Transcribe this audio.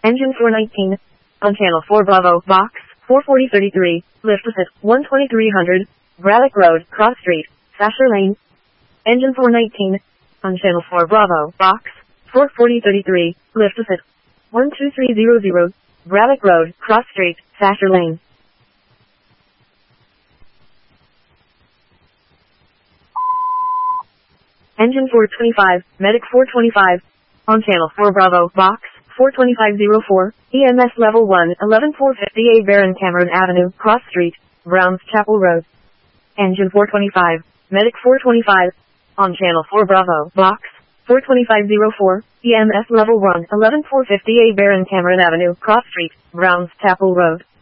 Engine 419. On channel 4 Bravo, box, 44033, lift with it, 12300, Braddock Road, Cross Street, Sasher Lane. Engine 419. On channel 4 Bravo, box, 44033, lift with it, 12300, Braddock Road, Cross Street, Sasher Lane. Engine 425, Medic 425. On channel 4 Bravo, box, 42504, EMS level 1, 11450A Baron Cameron Avenue, Cross Street, Browns Chapel Road. Engine 425, Medic 425. On channel 4 Bravo, box, 42504, EMS level 1, 11450A Baron Cameron Avenue, Cross Street, Browns Chapel Road.